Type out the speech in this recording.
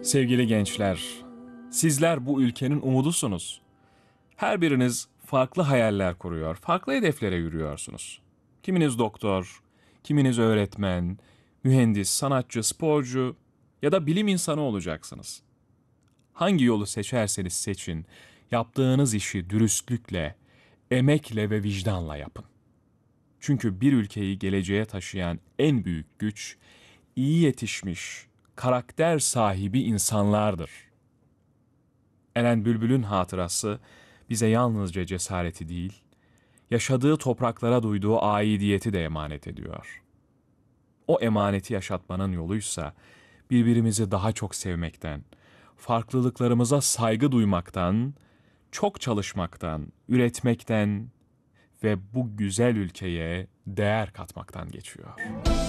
Sevgili gençler, sizler bu ülkenin umudusunuz. Her biriniz farklı hayaller kuruyor, farklı hedeflere yürüyorsunuz. Kiminiz doktor, kiminiz öğretmen, mühendis, sanatçı, sporcu ya da bilim insanı olacaksınız. Hangi yolu seçerseniz seçin, yaptığınız işi dürüstlükle, emekle ve vicdanla yapın. Çünkü bir ülkeyi geleceğe taşıyan en büyük güç, iyi yetişmiş, karakter sahibi insanlardır. Eren Bülbül'ün hatırası bize yalnızca cesareti değil, yaşadığı topraklara duyduğu aidiyeti de emanet ediyor. O emaneti yaşatmanın yoluysa birbirimizi daha çok sevmekten, farklılıklarımıza saygı duymaktan, çok çalışmaktan, üretmekten ve bu güzel ülkeye değer katmaktan geçiyor.